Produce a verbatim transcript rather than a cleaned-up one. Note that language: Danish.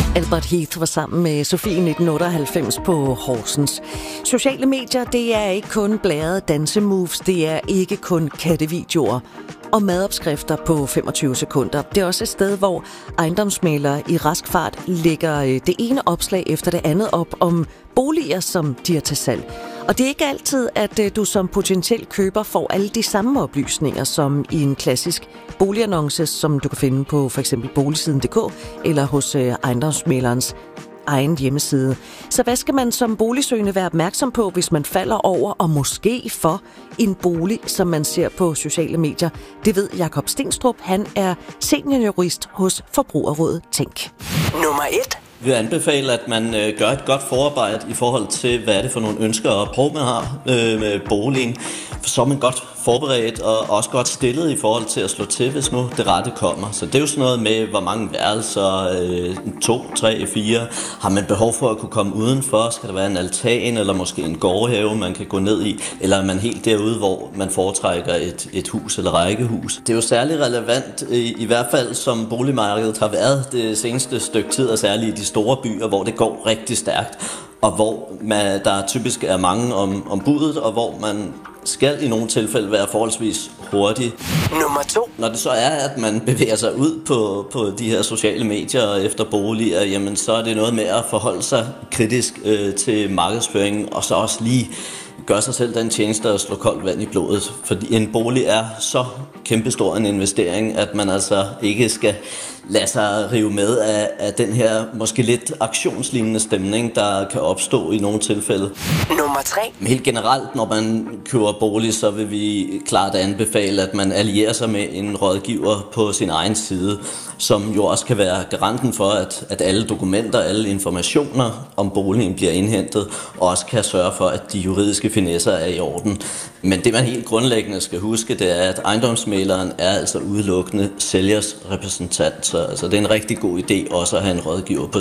Albert Heath var sammen med Sofie i nitten otteoghalvfems på Horsens. Sociale medier, det er ikke kun blærede dansemoves, det er ikke kun kattevideoer og madopskrifter på femogtyve sekunder. Det er også et sted, hvor ejendomsmælere i rask fart lægger det ene opslag efter det andet op om boliger, som de er til salg. Og det er ikke altid, at du som potentiel køber får alle de samme oplysninger som i en klassisk boligannonce, som du kan finde på for eksempel boligsiden punktum d k eller hos ejendomsmælerens egen hjemmeside. Så hvad skal man som boligsøgende være opmærksom på, hvis man falder over og måske for en bolig, som man ser på sociale medier? Det ved Jakob Stenstrup. Han er seniorjurist hos Forbrugerrådet Tænk. Nummer et. Vi vil anbefale, at man øh, gør et godt forarbejde i forhold til, hvad er det for nogle ønsker og behov, man har øh, med boligen. For så er man godt forberedt og også godt stillet i forhold til at slå til, hvis nu det rette kommer. Så det er jo sådan noget med, hvor mange værelser, øh, to, tre, fire, har man behov for at kunne komme udenfor? Skal der være en altan eller måske en gårdhave, man kan gå ned i? Eller er man helt derude, hvor man foretrækker et, et hus eller rækkehus? Det er jo særlig relevant, i, i hvert fald som boligmarkedet har været det seneste stykke tid, og særligt i de store byer, hvor det går rigtig stærkt, og hvor man, der typisk er mange om, om budet, og hvor man skal i nogle tilfælde være forholdsvis hurtig. Nummer to. Når det så er, at man bevæger sig ud på, på de her sociale medier efter boliger, jamen så er det noget med at forholde sig kritisk øh, til markedsføringen, og så også lige gøre sig selv den tjeneste at slå koldt vand i blodet. Fordi en bolig er så kæmpestor en investering, at man altså ikke skal lade sig rive med af, af den her måske lidt aktionslignende stemning, der kan opstå i nogle tilfælde. Nummer tre. Helt generelt, når man køber bolig, så vil vi klart anbefale, at man allierer sig med en rådgiver på sin egen side, som jo også kan være garanten for, at, at alle dokumenter, alle informationer om boligen bliver indhentet, og også kan sørge for, at de juridiske finesser er i orden. Men det, man helt grundlæggende skal huske, det er, at ejendomsmæleren er altså udelukkende sælgers repræsentant. Så altså, det er en rigtig god idé også at have en rådgiver på